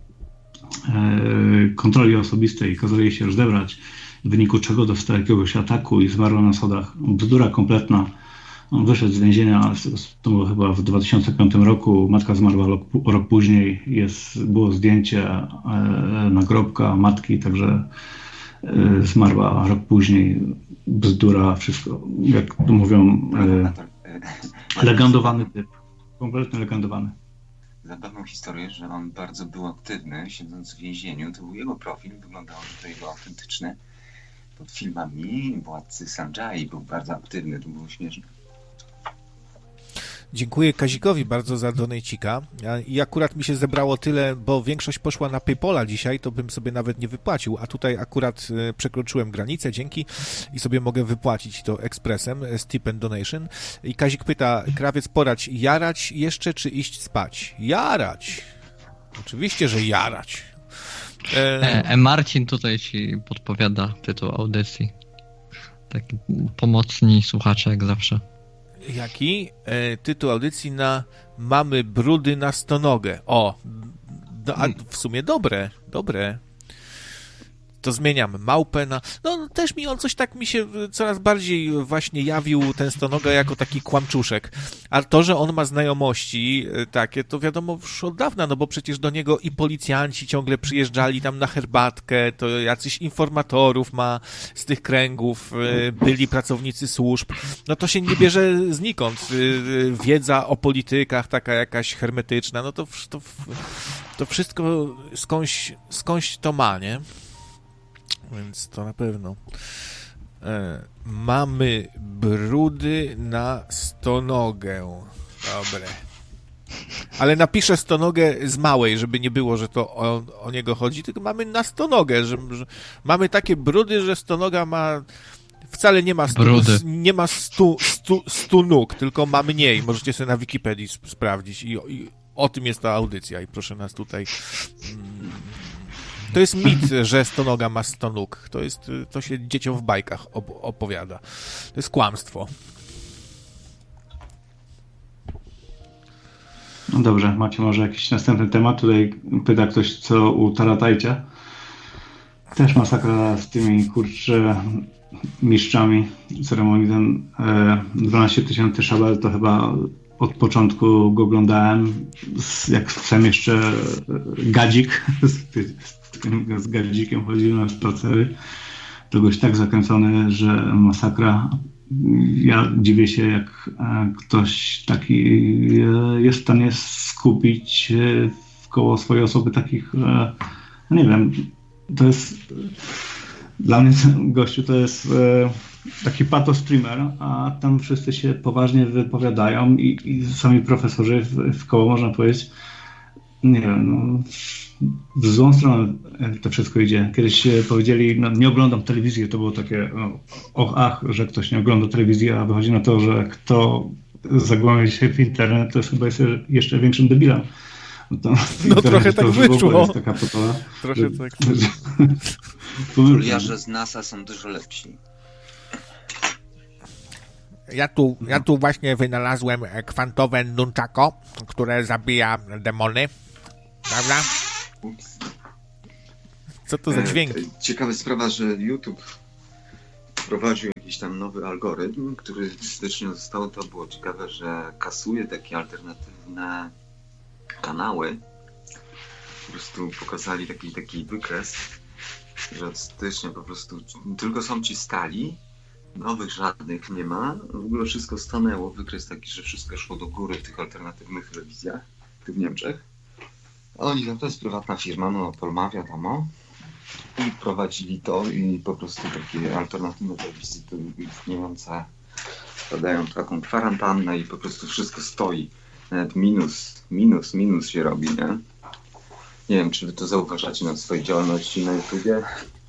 kontroli osobistej i kazali jej się rozebrać, w wyniku czego dostała jakiegoś ataku i zmarła na schodach. Bzdura kompletna. On wyszedł z więzienia, to było chyba w 2005 roku, matka zmarła rok później, było zdjęcie nagrobka matki, także zmarła rok później. Bzdura, wszystko, jak to mówią, legendowany typ, kompletnie legendowany. Zabawną historię, że on bardzo był aktywny, siedząc w więzieniu. To był jego profil, wyglądało, że to jego autentyczny. Pod filmami Władcy Sanjay był bardzo aktywny, to było śmieszne. Dziękuję Kazikowi bardzo za donejcika. I akurat mi się zebrało tyle, bo większość poszła na PayPala dzisiaj, to bym sobie nawet nie wypłacił, a tutaj akurat przekroczyłem granicę, dzięki, i sobie mogę wypłacić to ekspresem, Stipend Donation. I Kazik pyta, Krawiec, poradź, jarać jeszcze, czy iść spać? Jarać! Oczywiście, że jarać. Marcin tutaj ci podpowiada tytuł audycji. Taki pomocni słuchacze, jak zawsze. Jaki? Tytuł audycji na Mamy brudy na stonogę. O, no, a w sumie dobre. To zmieniamy małpę na... No też mi on coś tak mi się coraz bardziej właśnie jawił, ten stonoga, jako taki kłamczuszek. A to, że on ma znajomości takie, to wiadomo już od dawna, no bo przecież do niego i policjanci ciągle przyjeżdżali tam na herbatkę, to jacyś informatorów ma z tych kręgów, byli pracownicy służb. No to się nie bierze znikąd. Wiedza o politykach taka jakaś hermetyczna, no to wszystko skądś to ma, nie? Więc to na pewno. Mamy brudy na stonogę. Dobre. Ale napiszę stonogę z małej, żeby nie było, że to o niego chodzi, tylko mamy na stonogę, że mamy takie brudy, że stonoga ma... Wcale nie ma 100 nóg, tylko ma mniej. Możecie sobie na Wikipedii sprawdzić i o tym jest ta audycja i proszę nas tutaj... To jest mit, że stonoga ma 100 nóg. To się dzieciom w bajkach opowiada. To jest kłamstwo. No dobrze, macie może jakiś następny temat? Tutaj pyta ktoś, co u Taratajcia. Też masakra z tymi, kurczę, mistrzami ceremonii. Ten 12 000 szabel to chyba od początku go oglądałem, jak sam jeszcze gadzik z gadzikiem chodził na spacery. To goś tak zakręcony, że masakra. Ja dziwię się, jak ktoś taki jest w stanie skupić wkoło swojej osoby takich, no nie wiem, to jest dla mnie gościu to jest taki pato-streamer, a tam wszyscy się poważnie wypowiadają i sami profesorzy w koło, można powiedzieć, nie wiem, no, w złą stronę to wszystko idzie. Kiedyś powiedzieli, no, nie oglądam telewizji, to było takie że ktoś nie ogląda telewizji, a wychodzi na to, że kto zagłębia się w internet, to jest chyba jeszcze większym debilem. No trochę tak wyszło. Jest taka potola. Trochę tak. Foliarze z NASA są dużo lepsi. Ja tu właśnie wynalazłem kwantowe nunchako, które zabija demony. Prawda? Co to za dźwięk? Ciekawa sprawa, że YouTube wprowadził jakiś tam nowy algorytm, który styczniu został, to było ciekawe, że kasuje takie alternatywne kanały. Po prostu pokazali taki wykres, że od stycznia po prostu tylko są ci stali, nowych żadnych nie ma, w ogóle wszystko stanęło, wykres taki, że wszystko szło do góry w tych alternatywnych telewizjach, tu w Niemczech. A oni tam, to jest prywatna firma, Monopol wiadomo, i prowadzili to i po prostu takie alternatywne telewizje tu istniejące wpadają w taką kwarantannę i po prostu wszystko stoi. Nawet minus się robi, nie? Nie wiem, czy wy to zauważacie na swojej działalności na YouTubie.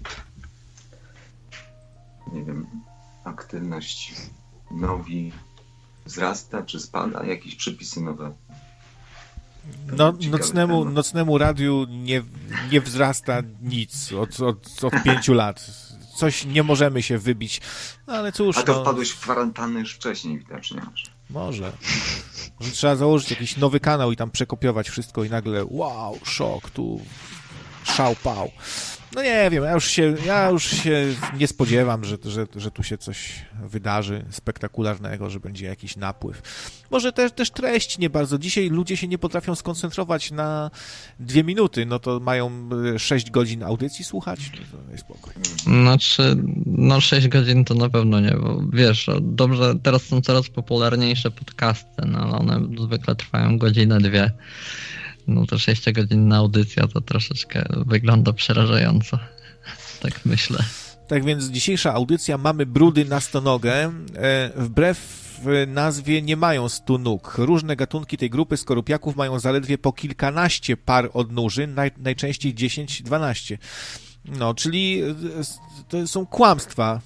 Nie wiem, aktywność nowi wzrasta czy spada? Jakieś przepisy nowe? No, nocnemu radiu nie wzrasta nic od 5 lat. Coś nie możemy się wybić. No ale cóż. A to wpadłeś w kwarantannę już wcześniej, widocznie masz. Może trzeba założyć jakiś nowy kanał i tam przekopiować wszystko i nagle wow, szok, tu szał pał. No nie wiem, ja już się nie spodziewam, że tu się coś wydarzy spektakularnego, że będzie jakiś napływ. Może też treść nie bardzo. Dzisiaj ludzie się nie potrafią skoncentrować na 2 minuty, no to mają 6 godzin audycji słuchać, no to jest spokój. Znaczy, 6 godzin to na pewno nie, bo wiesz, dobrze, teraz są coraz popularniejsze podcasty, no ale one zwykle trwają godzinę, 2. No to 6-godzinna audycja to troszeczkę wygląda przerażająco. Tak myślę. Tak więc dzisiejsza audycja Mamy brudy na stonogę. Wbrew nazwie nie mają 100 nóg. Różne gatunki tej grupy skorupiaków mają zaledwie po kilkanaście par odnóży, najczęściej 10-12. No, czyli to są kłamstwa.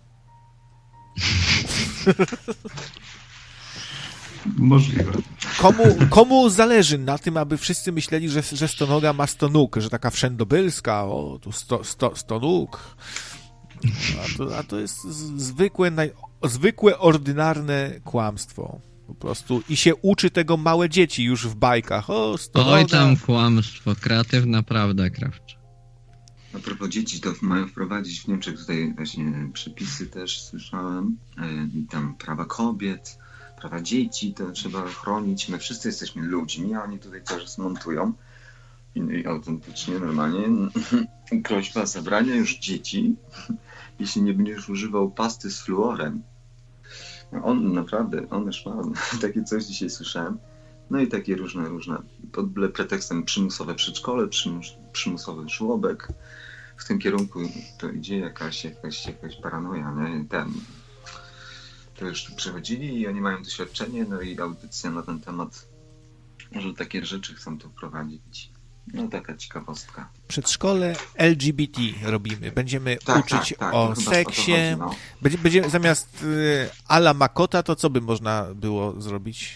Możliwe. Komu zależy na tym, aby wszyscy myśleli, że stonoga ma 100 nóg, że taka wszędobylska, o, tu 100 nóg. A to jest zwykłe, ordynarne kłamstwo. Po prostu. I się uczy tego małe dzieci już w bajkach. O, stonoga. Oj, tam kłamstwo, kreatywna prawda, Krawcz. A propos dzieci, to mają wprowadzić w Niemczech tutaj właśnie przepisy też słyszałem, tam prawa kobiet, prawa dzieci, to trzeba chronić. My wszyscy jesteśmy ludźmi, a oni tutaj też montują. I autentycznie, normalnie groźba zabrania już dzieci, jeśli nie będziesz używał pasty z fluorem. On naprawdę, on już ma takie coś dzisiaj słyszałem. No i takie różne pod pretekstem przymusowe przedszkole, przymusowy żłobek. W tym kierunku to idzie jakaś paranoja, nie? To już tu przechodzili i oni mają doświadczenie, no i audycja na ten temat, że takie rzeczy chcą tu wprowadzić. No taka ciekawostka. Przedszkole LGBT robimy. Będziemy uczyć o seksie. Chodzi, no. Będziemy zamiast Ala Makota, to co by można było zrobić?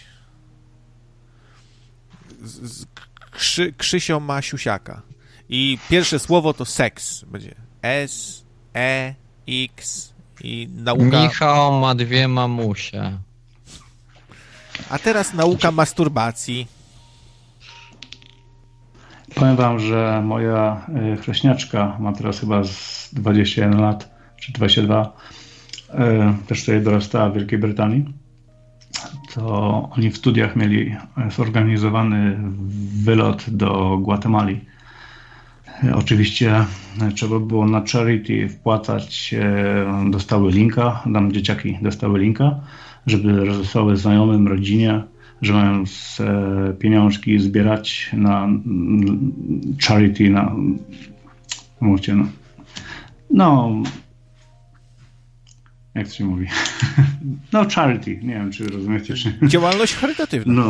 Krzysio ma siusiaka. I pierwsze słowo to seks. Będzie S, E, X i nauka... Michał ma 2 mamusie. A teraz nauka masturbacji. Powiem wam, że moja chrześniaczka ma teraz chyba z 21 lat, czy 22, też sobie dorastała w Wielkiej Brytanii. To oni w studiach mieli zorganizowany wylot do Gwatemali. Oczywiście trzeba było na charity wpłacać, dostały linka, tam dzieciaki dostały linka, żeby rozesłały znajomym, rodzinie, że mają pieniążki zbierać na charity, jak to się mówi? No charity, nie wiem, czy rozumiecie, czy... Działalność charytatywna.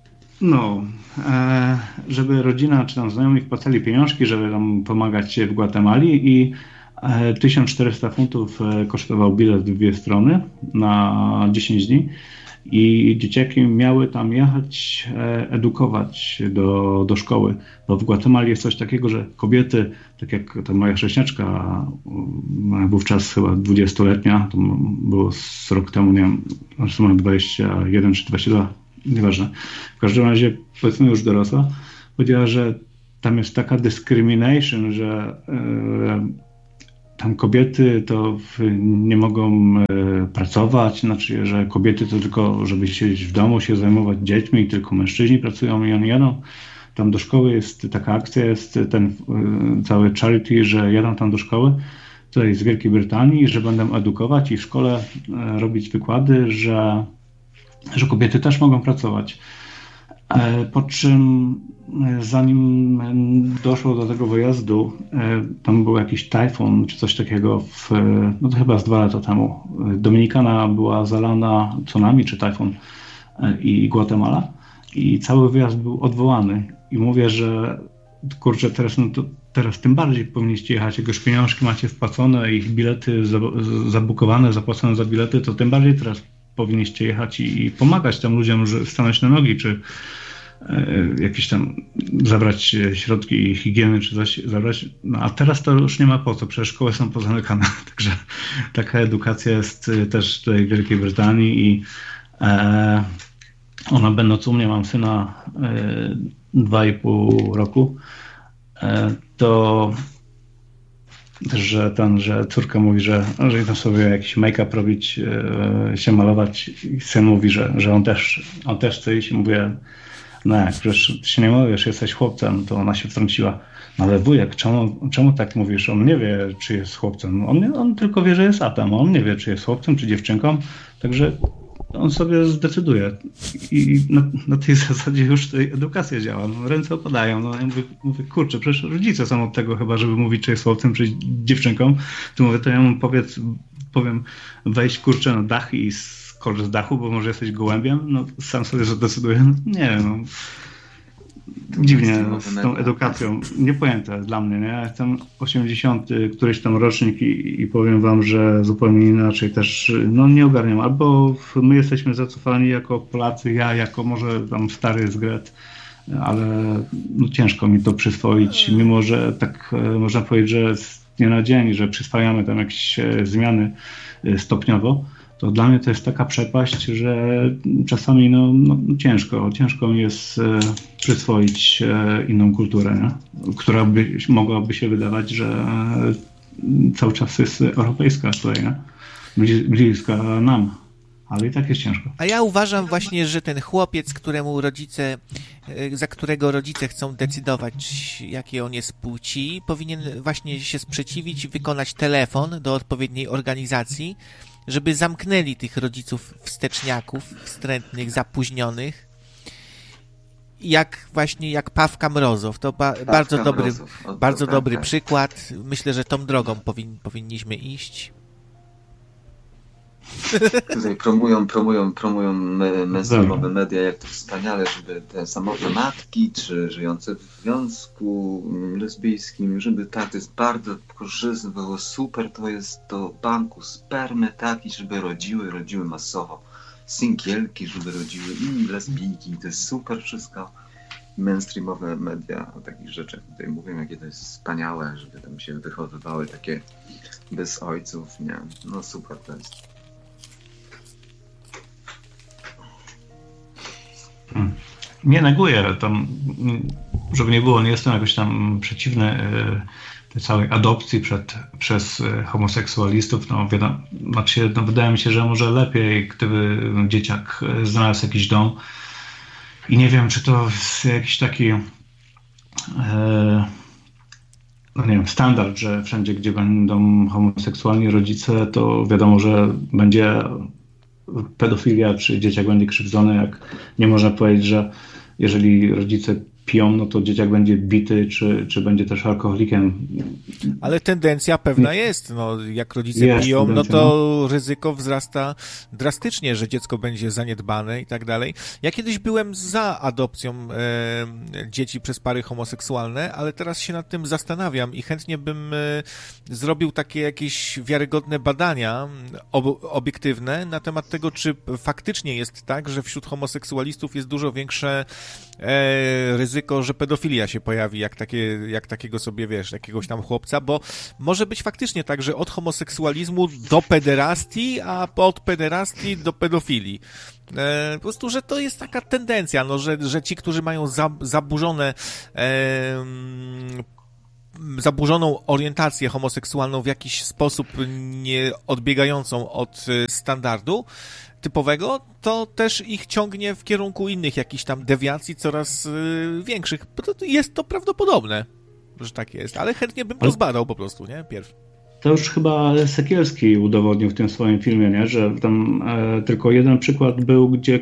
Żeby rodzina czy tam znajomi wpłacali pieniążki, żeby tam pomagać w Gwatemali i 1400 funtów kosztował bilet w 2 strony na 10 dni i dzieciaki miały tam jechać, edukować do szkoły. Bo w Gwatemali jest coś takiego, że kobiety, tak jak ta moja chrześniaczka, wówczas chyba 20-letnia, to było z rok temu, nie wiem, 21 czy 22, nieważne. W każdym razie, powiedzmy już dorosła, powiedziała, że tam jest taka discrimination, że tam kobiety to nie mogą pracować, znaczy, że kobiety to tylko, żeby siedzieć w domu, się zajmować dziećmi, i tylko mężczyźni pracują i oni jadą. Tam do szkoły jest taka akcja, jest ten cały charity, że jadą tam do szkoły, tutaj z Wielkiej Brytanii, że będą edukować i w szkole robić wykłady, że kobiety też mogą pracować. Po czym zanim doszło do tego wyjazdu, tam był jakiś tajfun czy coś takiego, no to chyba z 2 lata temu. Dominikana była zalana tsunami czy tajfun i Gwatemala i cały wyjazd był odwołany. I mówię, że kurczę, teraz tym bardziej powinniście jechać, jak już pieniążki macie wpłacone, ich bilety zabukowane, zapłacone za bilety, to tym bardziej teraz powinniście jechać i pomagać tym ludziom stanąć na nogi, czy jakieś tam zabrać środki higieny, czy coś zabrać. No, a teraz to już nie ma po co, przecież szkoły są pozamykane. Także taka edukacja jest też tutaj w Wielkiej Brytanii i ona będąc u mnie, mam syna 2,5 roku, to że córka mówi, że idą sobie jakiś make-up robić, się malować i syn mówi, że on też chce iść i mówię, no jak, przecież się nie mówisz, jesteś chłopcem, to ona się wtrąciła. No ale wujek, czemu tak mówisz? On nie wie, czy jest chłopcem. On tylko wie, że jest atem. On nie wie, czy jest chłopcem, czy dziewczynką. Także on sobie zdecyduje. I na tej zasadzie już tej edukacja działa. No, ręce opadają. No, ja mówię, kurczę, przecież rodzice są od tego chyba, żeby mówić, czy jest chłopcem, czy dziewczynką. Tu mówię, to ja mu powiem, wejdź kurczę na dach i skocz z dachu, bo może jesteś gołębiem. No sam sobie zadecyduję. No, nie wiem, no. Dziwnie z tą edukacją, niepojęte dla mnie, nie? Ja jestem 80, któryś tam rocznik i powiem wam, że zupełnie inaczej też, no nie ogarniam. Albo my jesteśmy zacofani jako Polacy, ja jako może tam stary zgret, ale no ciężko mi to przyswoić, mimo że tak można powiedzieć, że z dnia na dzień, że przyswajamy tam jakieś zmiany stopniowo. To dla mnie to jest taka przepaść, że czasami ciężko mi jest przyswoić inną kulturę, nie? Która mogłaby się wydawać, że cały czas jest europejska tutaj, nie? Bliska nam, ale i tak jest ciężko. A ja uważam właśnie, że ten chłopiec, za którego rodzice chcą decydować, jakie on jest płci, powinien właśnie się sprzeciwić i wykonać telefon do odpowiedniej organizacji, żeby zamknęli tych rodziców wsteczniaków, wstrętnych, zapóźnionych, jak Pawka Mrozow. To bardzo dobry przykład. Myślę, że tą drogą powinniśmy iść. Tutaj promują mainstreamowe media, jak to wspaniale, żeby te samotne matki, czy żyjące w związku lesbijskim, żeby tak, to jest bardzo korzystne, było super, to jest do banku spermy taki, żeby rodziły masowo, singielki, żeby rodziły i lesbijki, to jest super wszystko. Mainstreamowe media o takich rzeczach tutaj mówią, jakie to jest wspaniałe, żeby tam się wychowywały takie bez ojców, nie, no super to jest. Nie neguję, tam, żeby nie było, nie jestem jakoś tam przeciwny tej całej adopcji przez homoseksualistów. Wydaje mi się, że może lepiej, gdyby dzieciak znalazł jakiś dom. I nie wiem, czy to jest jakiś taki standard, że wszędzie, gdzie będą homoseksualni rodzice, to wiadomo, że będzie pedofilia, czy dzieciak będzie krzywdzony, jak nie można powiedzieć, że jeżeli rodzice piją, no to dzieciak będzie bity, czy będzie też alkoholikiem. Ale tendencja pewna jest. No, jak rodzice piją, no to ryzyko wzrasta drastycznie, że dziecko będzie zaniedbane i tak dalej. Ja kiedyś byłem za adopcją dzieci przez pary homoseksualne, ale teraz się nad tym zastanawiam i chętnie bym zrobił takie jakieś wiarygodne badania obiektywne na temat tego, czy faktycznie jest tak, że wśród homoseksualistów jest dużo większe ryzyko, że pedofilia się pojawi, jak takiego sobie, wiesz, jakiegoś tam chłopca, bo może być faktycznie tak, że od homoseksualizmu do pederastii, a od pederastii do pedofilii. Po prostu, że to jest taka tendencja, no, że ci, którzy mają zaburzoną orientację homoseksualną w jakiś sposób nie odbiegającą od standardu typowego, to też ich ciągnie w kierunku innych jakichś tam dewiacji coraz większych. Jest to prawdopodobne, że tak jest, ale chętnie bym to zbadał po prostu, nie? Pierw. To już chyba Sekielski udowodnił w tym swoim filmie, nie? Że tam tylko jeden przykład był, gdzie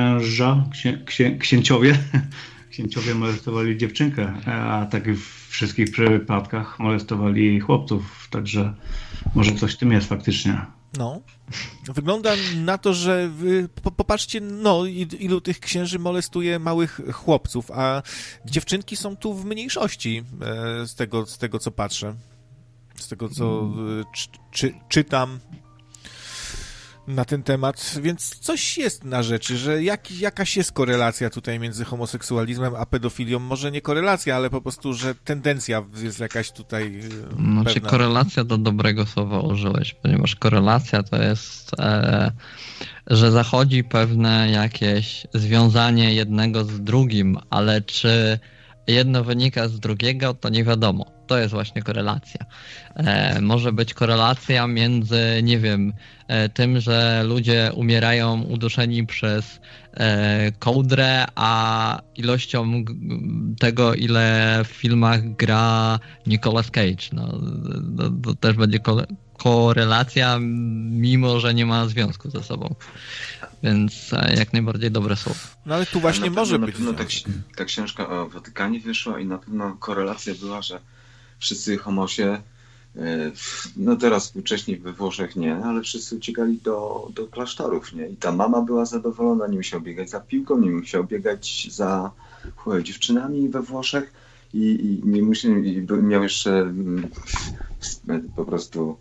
księciowie molestowali dziewczynkę, a tak w wszystkich przypadkach molestowali chłopców, także może coś w tym jest faktycznie. No, wygląda na to, że popatrzcie, no, ilu tych księży molestuje małych chłopców, a dziewczynki są tu w mniejszości z tego co patrzę, z tego co czytam na ten temat, więc coś jest na rzeczy, że jakaś jest korelacja tutaj między homoseksualizmem a pedofilią. Może nie korelacja, ale po prostu, że tendencja jest jakaś tutaj Znaczy korelacja to dobrego słowa użyłeś, ponieważ korelacja to jest, że zachodzi pewne jakieś związanie jednego z drugim, ale czy jedno wynika z drugiego, to nie wiadomo. To jest właśnie korelacja. Może być korelacja między, nie wiem, tym, że ludzie umierają uduszeni przez kołdrę, a ilością tego, ile w filmach gra Nicolas Cage. No, to też będzie korelacja, mimo że nie ma związku ze sobą. Więc jak najbardziej dobre słowo. No ale tu właśnie może być. Na pewno ta książka o Watykanie wyszła i na pewno korelacja była, że wszyscy homosie, no teraz wcześniej we Włoszech nie, ale wszyscy uciekali do klasztorów, nie? I ta mama była zadowolona, nie musiał biegać za piłką, nie musiał biegać za dziewczynami we Włoszech i nie musiał, miał jeszcze po prostu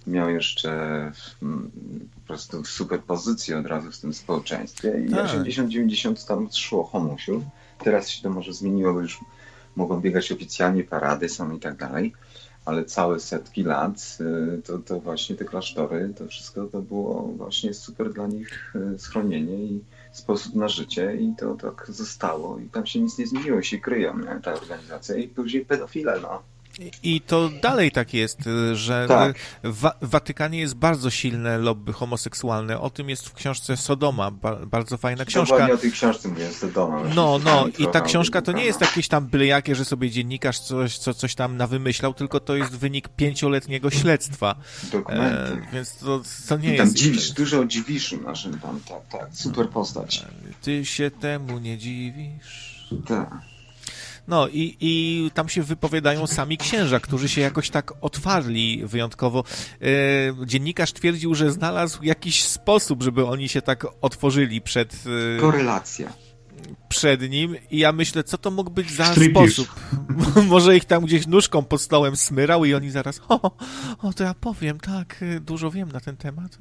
po prostu super pozycję od razu w tym społeczeństwie i 80-90 tam szło homusiów. Teraz się to może zmieniło, bo już mogą biegać oficjalnie, parady są i tak dalej, ale całe setki lat to właśnie te klasztory, to wszystko to było właśnie super dla nich schronienie i sposób na życie i to tak zostało i tam się nic nie zmieniło, się kryją, nie? Ta organizacja i później pedofile, no. I to dalej tak jest, że tak. W Watykanie jest bardzo silne lobby homoseksualne. O tym jest w książce Sodoma. Bardzo fajna książka. Dokładnie o tej książce mówię, Sodoma. No, i ta książka to nie jest jakieś tam byle jakie, że sobie dziennikarz coś tam nawymyślał, tylko to jest wynik 5-letniego śledztwa. Dokumenty. Więc to nie tam jest... Dużo o Dziwiszu naszym tam, tak. Super postać. Ty się temu nie dziwisz. Tak. No i tam się wypowiadają sami księża, którzy się jakoś tak otwarli wyjątkowo. Dziennikarz twierdził, że znalazł jakiś sposób, żeby oni się tak otworzyli przed... Korelacja. Przed nim i ja myślę, co to mógł być za sposób. Może ich tam gdzieś nóżką pod stołem smyrał i oni zaraz to ja powiem, tak, dużo wiem na ten temat.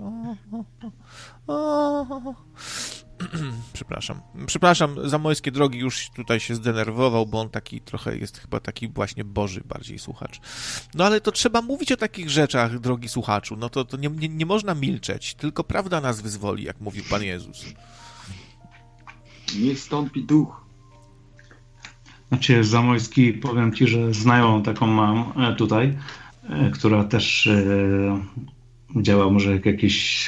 Przepraszam, Zamojskie Drogi już tutaj się zdenerwował, bo on taki trochę jest chyba taki właśnie boży bardziej słuchacz. No ale to trzeba mówić o takich rzeczach, drogi słuchaczu. No to nie można milczeć, tylko prawda nas wyzwoli, jak mówił Pan Jezus. Niech stąpi duch. Znaczy Zamojski, powiem Ci, że znajomą taką mam tutaj, która też działa może jak jakiś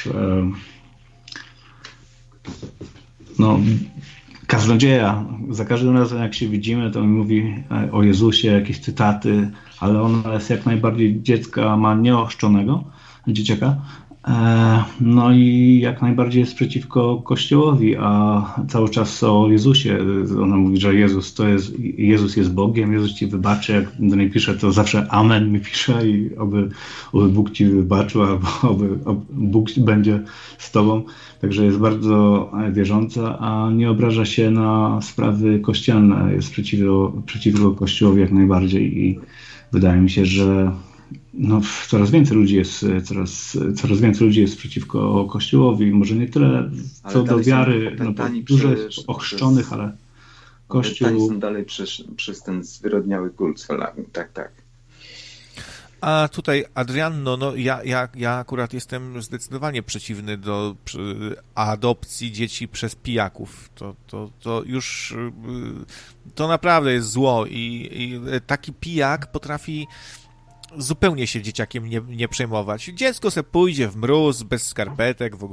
kaznodzieja. Za każdym razem jak się widzimy, to mi mówi o Jezusie, jakieś cytaty, ale ona jest jak najbardziej dziecka, ma nieochrzczonego dzieciaka No i jak najbardziej jest przeciwko Kościołowi, a cały czas o Jezusie. Ona mówi, że Jezus jest Bogiem, Jezus ci wybaczy. Jak do niej pisze, to zawsze amen mi pisze i oby Bóg ci wybaczył, albo oby Bóg będzie z tobą. Także jest bardzo wierząca, a nie obraża się na sprawy kościelne. Jest przeciwko Kościołowi jak najbardziej i wydaje mi się, że coraz więcej ludzi jest przeciwko Kościołowi. Może nie tyle co do wiary, dużo jest ochrzczonych, ale Kościół... są dalej przez ten zwyrodniały kult solarny. Tak. A tutaj, Adrianno, ja akurat jestem zdecydowanie przeciwny do adopcji dzieci przez pijaków. To już... To naprawdę jest zło i taki pijak potrafi zupełnie się dzieciakiem nie przejmować. Dziecko se pójdzie w mróz, bez skarpetek, w